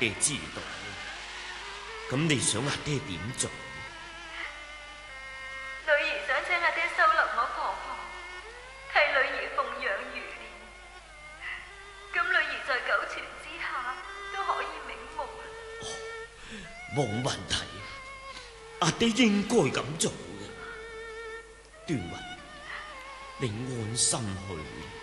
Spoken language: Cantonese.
爹知道，咁你想阿爹點做？ 女兒想請阿爹收留我婆婆，替女兒奉養餘年，咁女兒在九泉之下都可以瞑目。 冇問題，阿爹應該咁做嘅。端雲，你安心去。